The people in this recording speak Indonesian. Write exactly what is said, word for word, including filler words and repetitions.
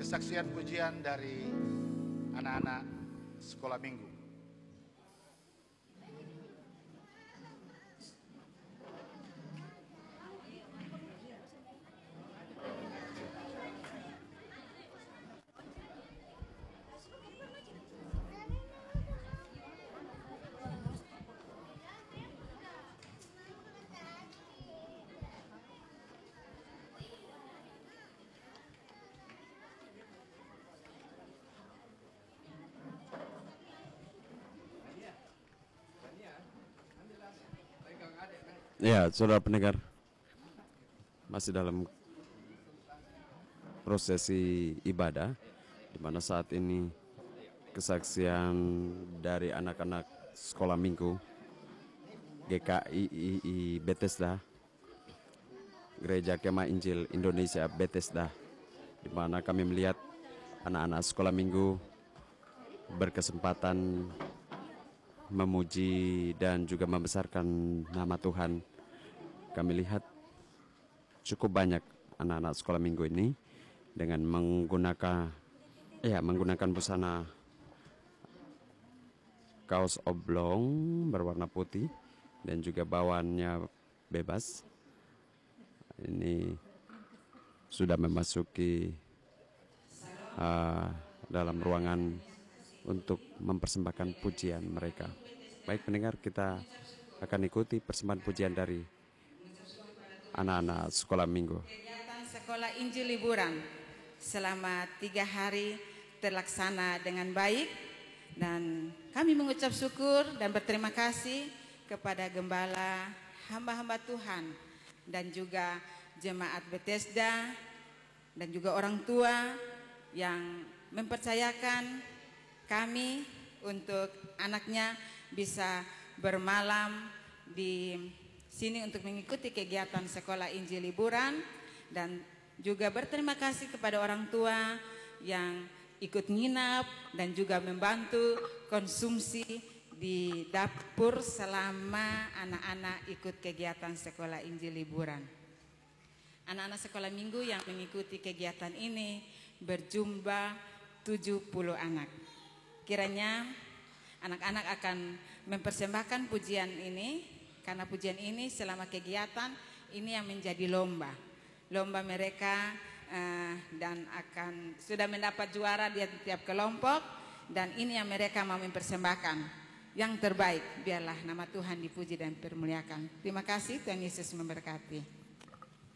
kesaksian pujian dari anak-anak sekolah minggu. Ya, saudara pendengar, masih dalam prosesi ibadah, di mana saat ini kesaksian dari anak-anak sekolah minggu G K I I I Bethesda, Gereja Kemah Injil Indonesia Bethesda, di mana kami melihat anak-anak sekolah minggu berkesempatan memuji dan juga membesarkan nama Tuhan. Kami lihat cukup banyak anak-anak sekolah minggu ini dengan menggunakan ya menggunakan busana kaos oblong berwarna putih dan juga bawaannya bebas. Ini sudah memasuki uh, dalam ruangan untuk mempersembahkan pujian mereka. Baik pendengar, kita akan ikuti persembahan pujian dari anak-anak sekolah minggu. Kegiatan sekolah Injil liburan selama tiga hari terlaksana dengan baik, dan kami mengucap syukur dan berterima kasih kepada gembala, hamba-hamba Tuhan, dan juga jemaat Bethesda, dan juga orang tua yang mempercayakan kami untuk anaknya bisa bermalam di sini untuk mengikuti kegiatan sekolah Injil liburan, dan juga berterima kasih kepada orang tua yang ikut nginap dan juga membantu konsumsi di dapur selama anak-anak ikut kegiatan sekolah Injil liburan. Anak-anak sekolah minggu yang mengikuti kegiatan ini berjumlah tujuh puluh anak. Kiranya anak-anak akan mempersembahkan pujian ini, karena pujian ini selama kegiatan ini yang menjadi lomba lomba mereka, uh, dan akan sudah mendapat juara di tiap kelompok, dan ini yang mereka mau mempersembahkan yang terbaik. Biarlah nama Tuhan dipuji dan dipermuliakan. Terima kasih, Tuhan Yesus memberkati.